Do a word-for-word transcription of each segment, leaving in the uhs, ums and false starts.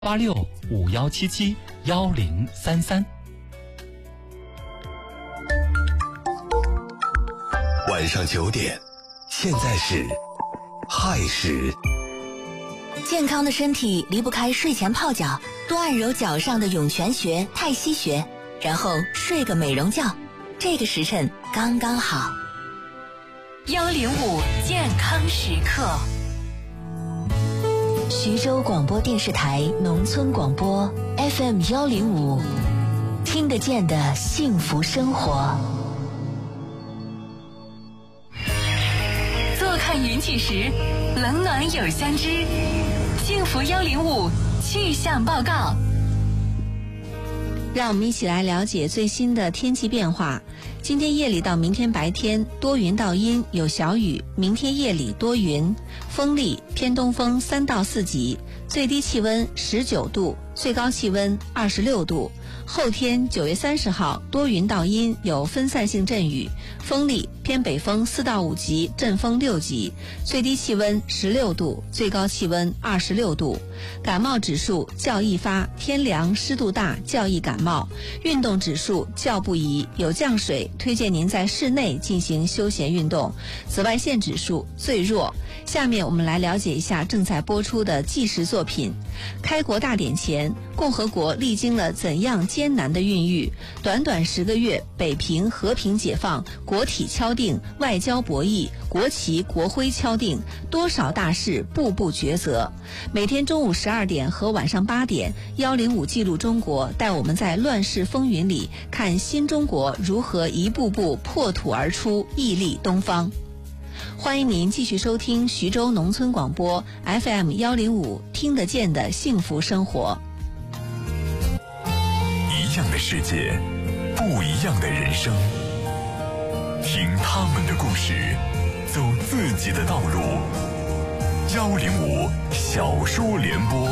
八六五幺七七幺零三三。 晚上九点，现在是亥时。 健康的身体离不开睡前泡脚，多按揉脚上的涌泉穴、太溪穴，然后睡个美容觉，这个时辰刚刚好。 幺零五健康时刻， 徐州广播电视台农村广播 F M 幺零五，听得见的幸福生活。 坐看云起时，冷暖有相知。幸福幺零五气象报告， 让我们一起来了解最新的天气变化。今天夜里到明天白天多云到阴，有小雨，明天夜里多云，风力偏东风三到四级，最低气温十九度，最高气温二十六度。后天九月三十号多云到阴，有分散性阵雨，风力偏北风四到五级，阵风六级，最低气温十六度，最高气温二十六度。感冒指数较易发，天凉湿度大较易感冒。运动指数较不宜，有降水，推荐您在室内进行休闲运动。紫外线指数最弱。下面我们来了解一下正在播出的纪实作品。开国大典前，共和国历经了怎样艰难的孕育？短短十个月，北平和平解放，国体敲定，外交博弈，国旗国徽敲定，多少大事步步抉择。每天中午十二点和晚上八点，幺零五记录中国带我们在乱世风云里看新中国如何一步步破土而出，屹立东方。欢迎您继续收听徐州农村广播 F M 幺零五，听得见的幸福生活。 一样的世界，不一样的人生，听他们的故事，走自己的道路。幺零五小说联播。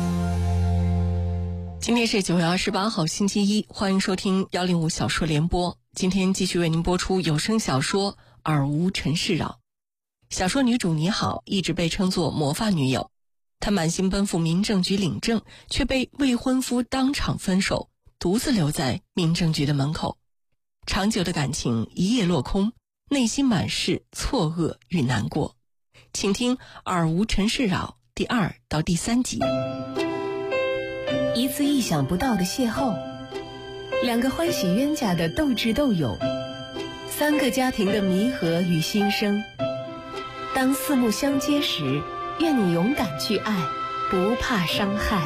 今天是九月二十八号星期一，欢迎收听幺零五小说联播。今天继续为您播出有声小说《尔虞陈世扰》。小说女主你好一直被称作模范女友，她满心奔赴民政局领证，却被未婚夫当场分手，独自留在民政局的门口。长久的感情一夜落空，内心满是错愕与难过。请听《尔虞陈世扰》第二到第三集。 一次意想不到的邂逅，两个欢喜冤家的斗智斗勇，三个家庭的弥合与新生。当四目相接时，愿你勇敢去爱，不怕伤害。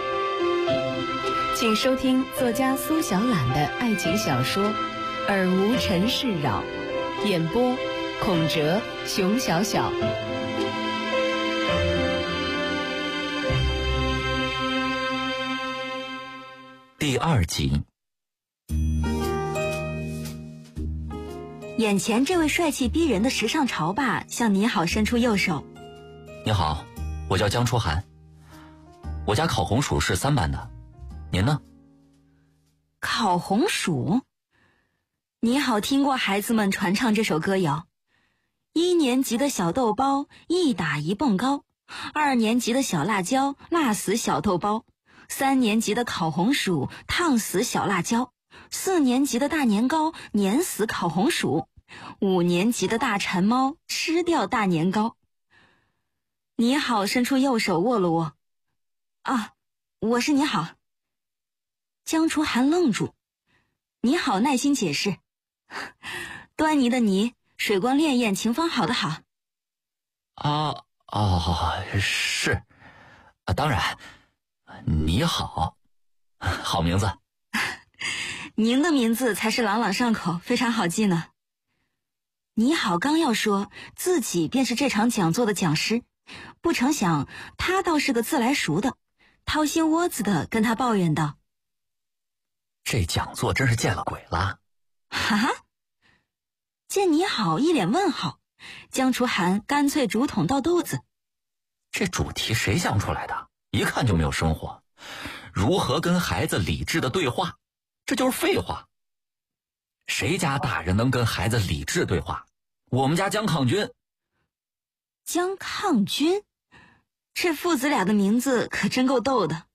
请收听作家苏小懒的爱情小说《尔虞陈世扰》，演播孔哲、熊小小。 第二集。 眼前这位帅气逼人的时尚潮爸向你好伸出右手。 你好，我叫江初涵，我家烤红薯是三班的，您呢？ 烤红薯？你好，听过孩子们传唱这首歌谣。一年级的小豆包一打一蹦高，二年级的小辣椒辣死小豆包，三年级的烤红薯烫死小辣椒，四年级的大年糕碾死烤红薯，五年级的大馋猫吃掉大年糕。你好伸出右手握了握。啊，我是你好。江初涵愣住。你好耐心解释。端倪的倪，水光潋滟晴方好的好。 啊哦是啊，当然你好，好名字。 您的名字才是朗朗上口，非常好记呢。你好刚要说自己便是这场讲座的讲师，不成想他倒是个自来熟的，掏心窝子的跟他抱怨道： 这讲座真是见了鬼了。 哈？见你好一脸问号，江初涵干脆竹筒倒豆子。 这主题谁想出来的？一看就没有生活。如何跟孩子理智的对话？这就是废话。谁家大人能跟孩子理智对话？我们家江抗军。 江抗军？这父子俩的名字可真够逗的。